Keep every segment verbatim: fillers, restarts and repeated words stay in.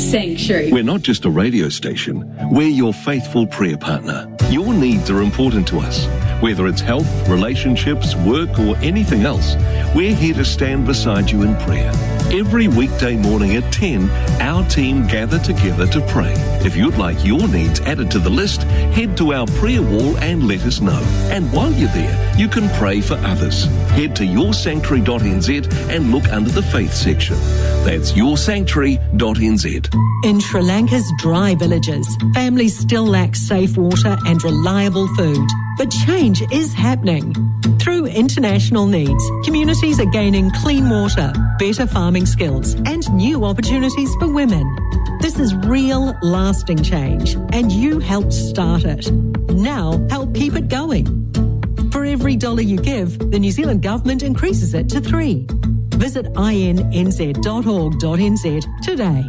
Sanctuary. We're not just a radio station, we're your faithful prayer partner. Your needs are important to us. Whether it's health, relationships, work, or anything else, we're here to stand beside you in prayer. Every weekday morning at ten, our team gather together to pray. If you'd like your needs added to the list, head to our prayer wall and let us know. And while you're there, you can pray for others. Head to your sanctuary dot n z and look under the faith section. That's your sanctuary dot n z. In Sri Lanka's dry villages, families still lack safe water and reliable food. But change is happening. Through international needs, communities are gaining clean water, better farming skills, and new opportunities for women. This is real, lasting change, and you helped start it. Now, help keep it going. For every dollar you give, the New Zealand Government increases it to three. Visit i n n z dot org dot n z today.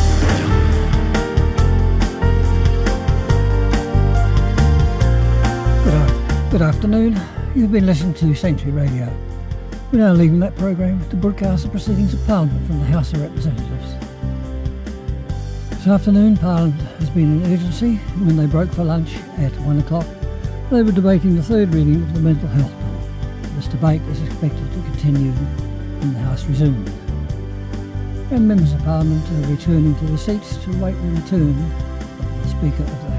Good afternoon. You've been listening to Sanctuary Radio. We're now leaving that program to broadcast the proceedings of Parliament from the House of Representatives. This afternoon, Parliament has been in urgency. When they broke for lunch at one o'clock, they were debating the third reading of the Mental Health Bill. This debate is expected to continue when the House resumed. And members of Parliament are returning to their seats to wait the return of the Speaker of the